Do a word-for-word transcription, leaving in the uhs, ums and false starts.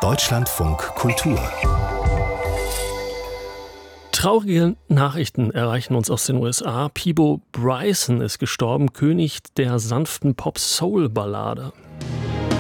Deutschlandfunk Kultur. Traurige Nachrichten erreichen uns aus den U S A. Peabo Bryson ist gestorben, König der sanften Pop-Soul-Ballade.